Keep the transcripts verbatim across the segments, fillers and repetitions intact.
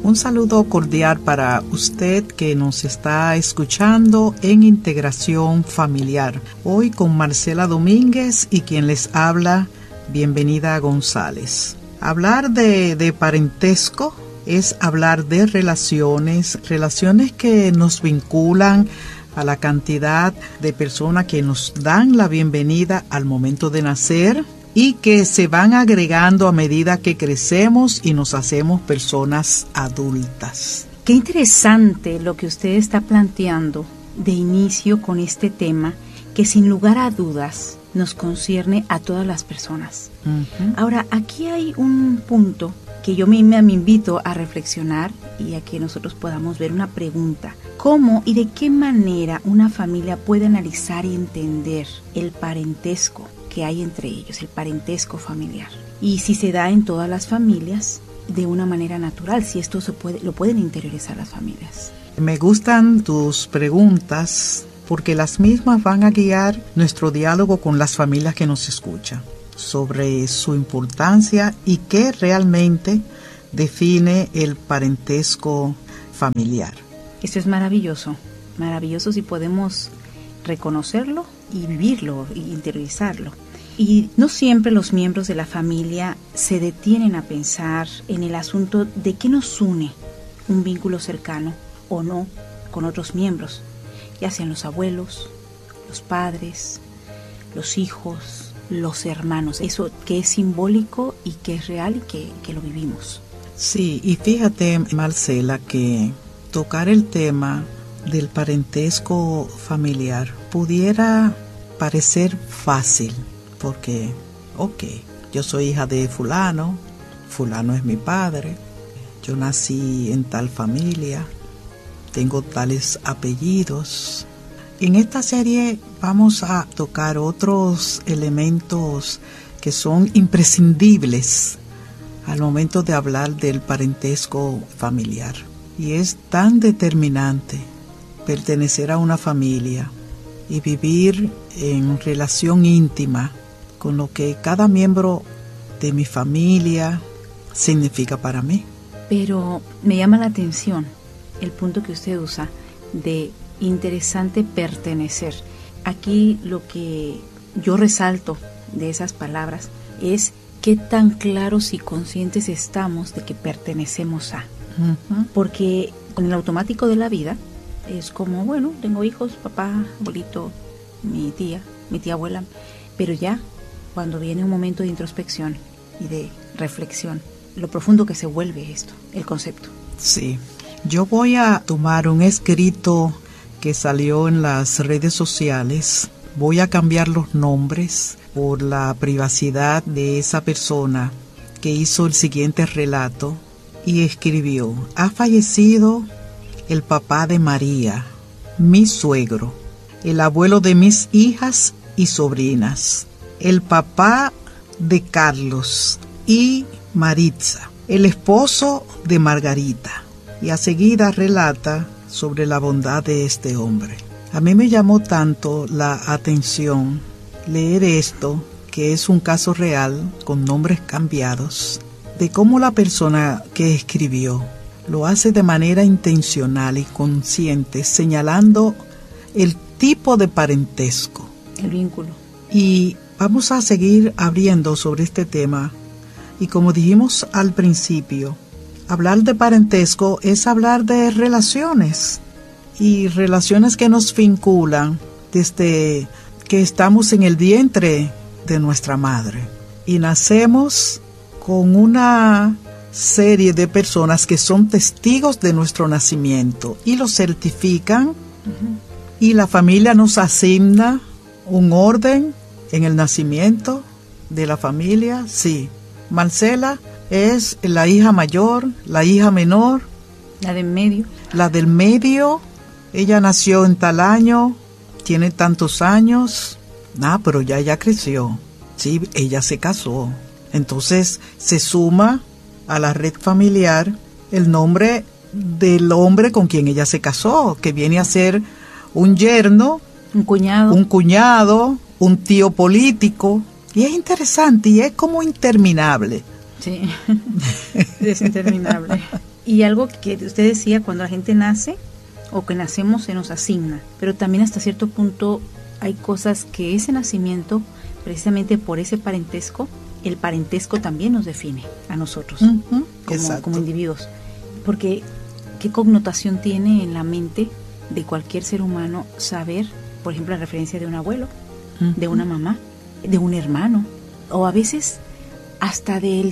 Un saludo cordial para usted que nos está escuchando en Integración Familiar. Hoy con Marcela Domínguez y quien les habla, Bienvenida González. Hablar de, de parentesco es hablar de relaciones, relaciones que nos vinculan a la cantidad de personas que nos dan la bienvenida al momento de nacer y que se van agregando a medida que crecemos y nos hacemos personas adultas. Qué interesante lo que usted está planteando de inicio con este tema que sin lugar a dudas nos concierne a todas las personas. Uh-huh. Ahora, aquí hay un punto que yo misma me invito a reflexionar y a que nosotros podamos ver una pregunta. ¿Cómo y de qué manera una familia puede analizar y entender el parentesco que hay entre ellos, el parentesco familiar? Y si se da en todas las familias de una manera natural, si esto se puede, lo pueden interiorizar las familias. Me gustan tus preguntas porque las mismas van a guiar nuestro diálogo con las familias que nos escuchan sobre su importancia y qué realmente define el parentesco familiar. Esto es maravilloso, maravilloso si podemos reconocerlo y vivirlo y interiorizarlo. Y no siempre los miembros de la familia se detienen a pensar en el asunto de qué nos une un vínculo cercano o no con otros miembros, ya sean los abuelos, los padres, los hijos, los hermanos. Eso que es simbólico y que es real y que, que lo vivimos. Sí, y fíjate, Marcela, que tocar el tema del parentesco familiar pudiera parecer fácil, porque, ok, yo soy hija de fulano, fulano es mi padre, yo nací en tal familia, tengo tales apellidos. En esta serie vamos a tocar otros elementos que son imprescindibles al momento de hablar del parentesco familiar. Y es tan determinante pertenecer a una familia y vivir en relación íntima con lo que cada miembro de mi familia significa para mí. Pero me llama la atención el punto que usted usa de interesante pertenecer. Aquí lo que yo resalto de esas palabras es qué tan claros y conscientes estamos de que pertenecemos a. Uh-huh. Porque con el automático de la vida es como, bueno, tengo hijos, papá, abuelito, mi tía, mi tía abuela, pero ya cuando viene un momento de introspección y de reflexión, lo profundo que se vuelve esto, el concepto. Sí, yo voy a tomar un escrito que salió en las redes sociales, voy a cambiar los nombres por la privacidad de esa persona que hizo el siguiente relato y escribió: ha fallecido el papá de María, mi suegro, el abuelo de mis hijas y sobrinas, el papá de Carlos y Maritza, el esposo de Margarita. Y a seguida relata sobre la bondad de este hombre. A mí me llamó tanto la atención leer esto, que es un caso real con nombres cambiados, de cómo la persona que escribió lo hace de manera intencional y consciente, señalando el tipo de parentesco. El vínculo. Y vamos a seguir abriendo sobre este tema. Y como dijimos al principio, hablar de parentesco es hablar de relaciones. Y relaciones que nos vinculan desde que estamos en el vientre de nuestra madre. Y nacemos con una serie de personas que son testigos de nuestro nacimiento y lo certifican. Uh-huh. Y la familia nos asigna un orden en el nacimiento de la familia. Sí, Marcela es la hija mayor, la hija menor. La del medio. La del medio. Ella nació en tal año, tiene tantos años. Ah, pero ya ella creció. Sí, ella se casó. Entonces se suma a la red familiar el nombre del hombre con quien ella se casó, que viene a ser un yerno, un cuñado, un cuñado, un tío político. Y es interesante y es como interminable. Sí, es interminable. Y algo que usted decía, cuando la gente nace o que nacemos se nos asigna, pero también hasta cierto punto hay cosas que ese nacimiento, precisamente por ese parentesco, el parentesco también nos define a nosotros uh-huh. como, como individuos. Porque ¿qué connotación tiene en la mente de cualquier ser humano saber, por ejemplo, la referencia de un abuelo, uh-huh. de una mamá, de un hermano, o a veces hasta del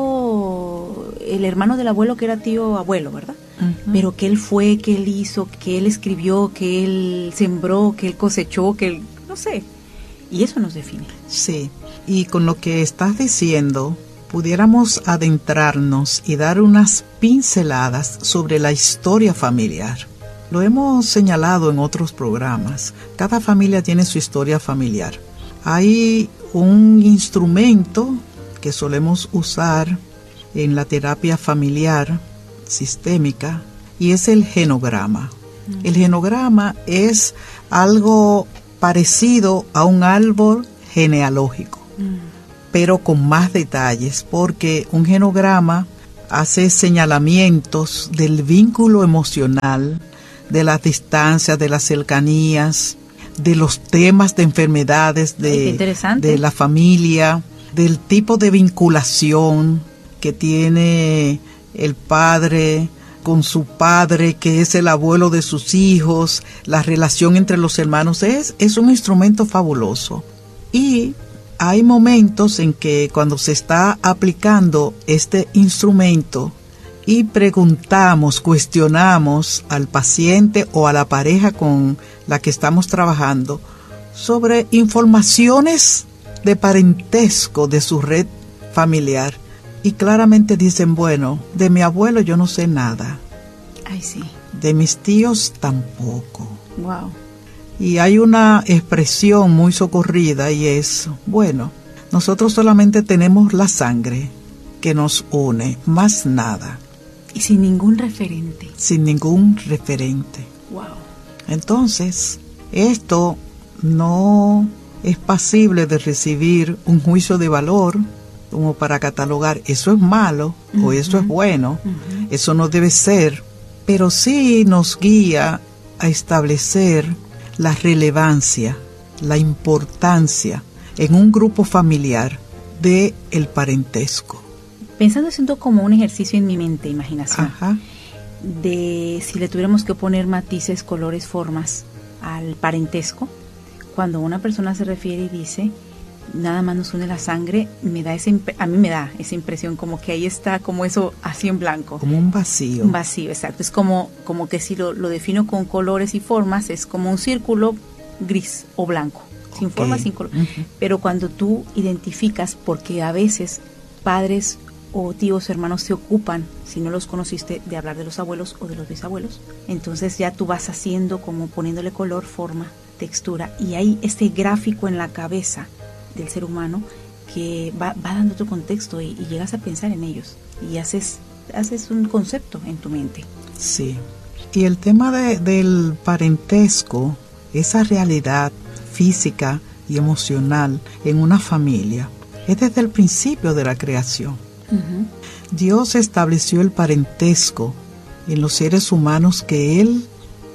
tío, el hermano del abuelo que era tío abuelo, ¿verdad? Uh-huh. Pero que él fue, que él hizo, que él escribió, que él sembró, que él cosechó, que él, no sé, y eso nos define. Sí, y con lo que estás diciendo, pudiéramos adentrarnos y dar unas pinceladas sobre la historia familiar. Lo hemos señalado en otros programas. Cada familia tiene su historia familiar. Hay un instrumento que solemos usar en la terapia familiar sistémica y es el genograma. Mm. El genograma es algo parecido a un árbol genealógico, mm. pero con más detalles, porque un genograma hace señalamientos del vínculo emocional, de las distancias, de las cercanías, de los temas de enfermedades de, de la familia, del tipo de vinculación que tiene el padre con su padre, que es el abuelo de sus hijos, la relación entre los hermanos. Es, es un instrumento fabuloso. Y hay momentos en que cuando se está aplicando este instrumento y preguntamos, cuestionamos al paciente o a la pareja con la que estamos trabajando sobre informaciones de parentesco de su red familiar, y claramente dicen, bueno, de mi abuelo yo no sé nada. Ay, sí. De mis tíos tampoco. Wow. Y hay una expresión muy socorrida y es, bueno, nosotros solamente tenemos la sangre que nos une, más nada. Y sin ningún referente. Sin ningún referente. Wow. Entonces, esto no es pasible de recibir un juicio de valor como para catalogar, eso es malo uh-huh. o eso es bueno, uh-huh. eso no debe ser, pero sí nos guía a establecer la relevancia, la importancia en un grupo familiar de el parentesco. Pensando haciendo como un ejercicio en mi mente, imaginación, Ajá. de si le tuviéramos que poner matices, colores, formas al parentesco, cuando una persona se refiere y dice nada más nos une la sangre, me da esa imp- a mí me da esa impresión como que ahí está como eso así en blanco. Como un vacío. Un vacío, exacto. Es como, como que si lo, lo defino con colores y formas, es como un círculo gris o blanco, sin okay. forma, sin color. Uh-huh. Pero cuando tú identificas, porque a veces padres o tíos, hermanos se ocupan, si no los conociste, de hablar de los abuelos o de los bisabuelos, entonces ya tú vas haciendo como poniéndole color, forma, textura, y hay este gráfico en la cabeza del ser humano que va, va dando otro contexto y, y llegas a pensar en ellos y haces, haces un concepto en tu mente. Sí, y el tema de, del parentesco, esa realidad física y emocional en una familia, es desde el principio de la creación. Uh-huh. Dios estableció el parentesco en los seres humanos que Él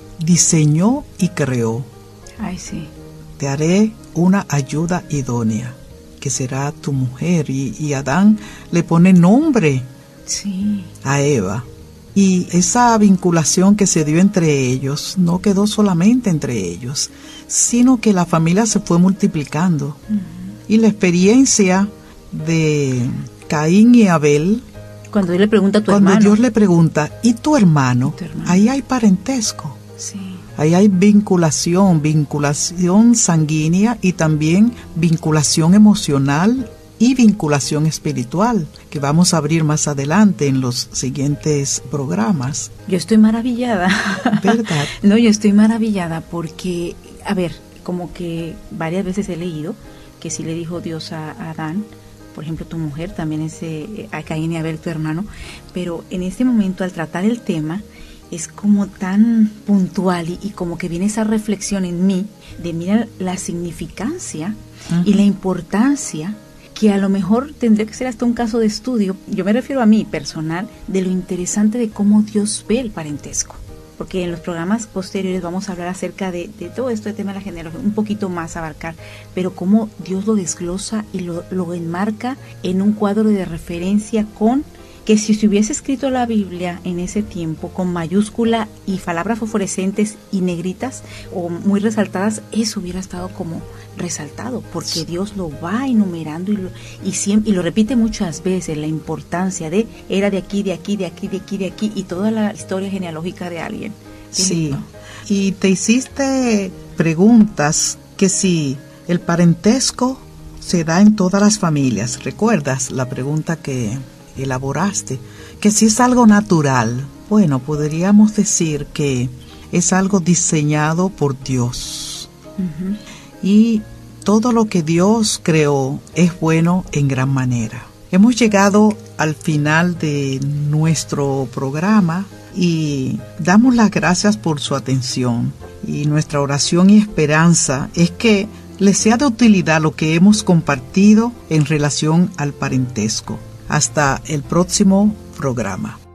diseñó y creó. Ay, sí. Te haré una ayuda idónea, que será tu mujer. Y, y Adán le pone nombre sí. a Eva. Y esa vinculación que se dio entre ellos no quedó solamente entre ellos, sino que la familia se fue multiplicando. Uh-huh. Y la experiencia de Caín y Abel, cuando Dios le pregunta a tu cuando hermano, Dios le pregunta, ¿y tu hermano? ¿Tu hermano? Ahí hay parentesco. Sí. Ahí hay vinculación, vinculación sanguínea y también vinculación emocional y vinculación espiritual, que vamos a abrir más adelante en los siguientes programas. Yo estoy maravillada. ¿Verdad? No, yo estoy maravillada porque, a ver, como que varias veces he leído que sí le dijo Dios a, a Adán, por ejemplo, tu mujer, también es eh, a Caín y Abel, tu hermano, pero en este momento al tratar el tema, es como tan puntual y, y como que viene esa reflexión en mí de mirar la significancia uh-huh. y la importancia que a lo mejor tendría que ser hasta un caso de estudio, yo me refiero a mí personal, de lo interesante de cómo Dios ve el parentesco. Porque en los programas posteriores vamos a hablar acerca de, de todo esto, de tema de la genealogía, un poquito más abarcar, pero cómo Dios lo desglosa y lo, lo enmarca en un cuadro de referencia con, que si se hubiese escrito la Biblia en ese tiempo con mayúscula y palabras fosforescentes y negritas o muy resaltadas, eso hubiera estado como resaltado, porque Dios lo va enumerando y lo, y siempre, y lo repite muchas veces, la importancia de, era de aquí, de aquí, de aquí, de aquí, de aquí, y toda la historia genealógica de alguien. Sí, y te hiciste preguntas que si el parentesco se da en todas las familias. ¿Recuerdas la pregunta que elaboraste? Que si es algo natural. Bueno, podríamos decir que es algo diseñado por Dios. Uh-huh. Y todo lo que Dios creó es bueno en gran manera. Hemos llegado al final de nuestro programa y damos las gracias por su atención. Y nuestra oración y esperanza es que les sea de utilidad lo que hemos compartido en relación al parentesco. Hasta el próximo programa.